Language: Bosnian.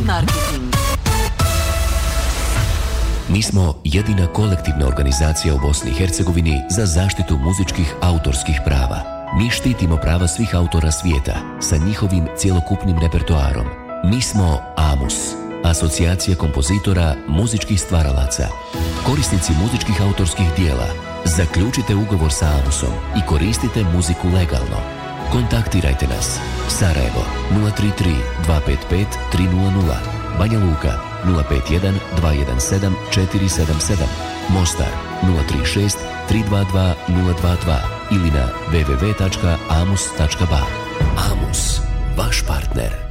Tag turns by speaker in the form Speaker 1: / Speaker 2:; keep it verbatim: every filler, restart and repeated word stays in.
Speaker 1: Marketing.
Speaker 2: Mi smo jedina kolektivna organizacija u Bosni i Hercegovini za zaštitu muzičkih autorskih prava. Mi štitimo prava svih autora svijeta sa njihovim cjelokupnim repertoarom. Mi smo AMUS, Asocijacija kompozitora muzičkih stvaralaca. Korisnici muzičkih autorskih dijela, zaključite ugovor sa AMUSom i koristite muziku legalno. Kontaktirajte nas. Sarajevo nula tri tri dva pet pet tri nula nula, Banja Luka nula pet jedan dva jedan sedam četiri sedam sedam, Mostar nula tri šest tri dva dva nula dva dva ili na w w w tačka amus tačka ba. AMUS, vaš partner.